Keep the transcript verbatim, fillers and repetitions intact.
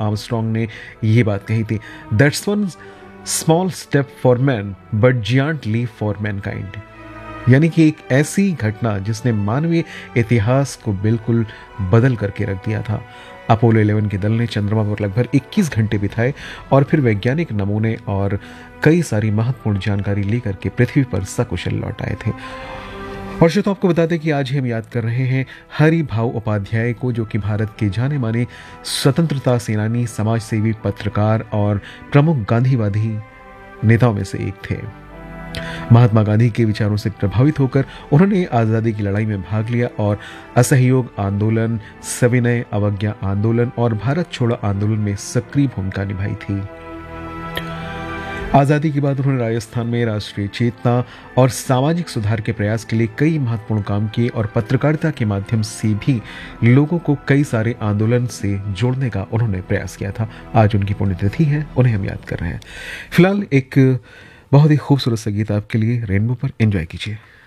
Armstrong ने ये बात कही थी, that's one small step for man but giant leap for Mankind. यानी कि एक ऐसी घटना जिसने मानवीय इतिहास को बिल्कुल बदल करके रख दिया था। अपोलो ग्यारह के दल ने चंद्रमा पर लगभग इक्कीस घंटे बिताए और फिर वैज्ञानिक नमूने और कई सारी महत्वपूर्ण जानकारी लेकर के पृथ्वी पर सकुशल लौट आए थे। और श्रोता, आपको बता दें कि आज ही हम याद कर रहे हैं हरि भाऊ उपाध्याय को, जो कि भारत के जाने माने स्वतंत्रता सेनानी, समाज सेवी, पत्रकार और प्रमुख गांधीवादी नेताओं में से एक थे। महात्मा गांधी के विचारों से प्रभावित होकर उन्होंने आजादी की लड़ाई में भाग लिया और असहयोग आंदोलन, सविनय अवज्ञा आंदोलन और भारत छोड़ो आंदोलन में सक्रिय भूमिका निभाई थी। आजादी के बाद उन्होंने राजस्थान में राष्ट्रीय चेतना और सामाजिक सुधार के प्रयास के लिए कई महत्वपूर्ण काम किए और पत्रकारिता के माध्यम से भी लोगों को कई सारे आंदोलन से जोड़ने का उन्होंने प्रयास किया था। आज उनकी पुण्यतिथि है, उन्हें हम याद कर रहे हैं। फिलहाल एक बहुत ही खूबसूरत सा गीत आपके लिए रेनबो पर एंजॉय कीजिए।